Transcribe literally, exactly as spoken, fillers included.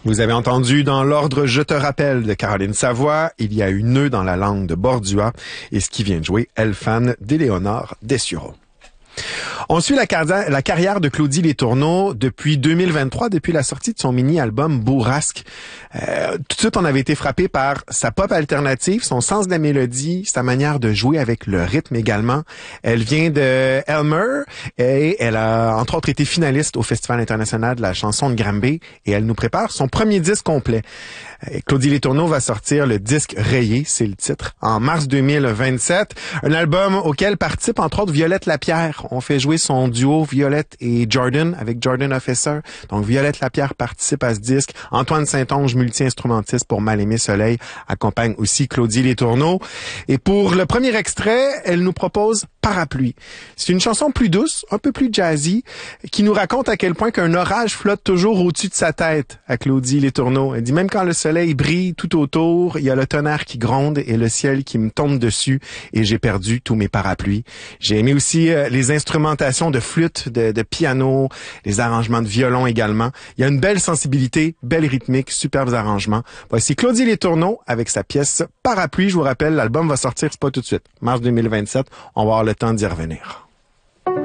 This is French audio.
Vous avez entendu dans l'ordre Je te rappelle de Caroline Savoie, il y a eu Nœud dans la langue de Bordua et ce qui vient de jouer Elfan d'Éléonore Dessureau. On suit la, car- la carrière de Claudie Letourneau depuis deux mille vingt-trois, depuis la sortie de son mini-album Bourrasque. Euh, tout de suite, on avait été frappé par sa pop alternative, son sens de la mélodie, sa manière de jouer avec le rythme également. Elle vient de Elmer et elle a entre autres été finaliste au Festival international de la chanson de Granby et elle nous prépare son premier disque complet. Euh, Claudie Letourneau va sortir le disque Rayé, c'est le titre, en mars deux mille vingt-sept. Un album auquel participe entre autres Violette Lapierre. On fait jouer son duo Violette et Jordan avec Jordan Officer. Donc Violette Lapierre participe à ce disque. Antoine Saint-Onge, multi-instrumentiste pour Mal-Aimé Soleil, accompagne aussi Claudie Letourneau. Et pour le premier extrait, elle nous propose Parapluie. C'est une chanson plus douce, un peu plus jazzy, qui nous raconte à quel point qu'un orage flotte toujours au-dessus de sa tête à Claudie Letourneau. Elle dit même quand le soleil brille tout autour, il y a le tonnerre qui gronde et le ciel qui me tombe dessus et j'ai perdu tous mes parapluies. J'ai aimé aussi euh, les instrumentations de flûte, de, de piano, les arrangements de violon également. Il y a une belle sensibilité, belle rythmique, superbes arrangements. Voici Claudie Letourneau avec sa pièce Parapluie. Je vous rappelle, l'album va sortir, c'est pas tout de suite, mars deux mille vingt-sept. On va avoir le temps d'y revenir.